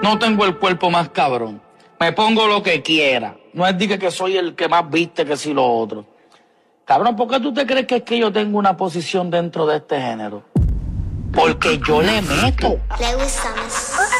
No tengo el cuerpo más cabrón. Me pongo lo que quiera. No es de que soy el que más viste que si lo otro. Cabrón, ¿por qué tú te crees que es que yo tengo una posición dentro de este género? Porque yo le meto. Lewis Summers.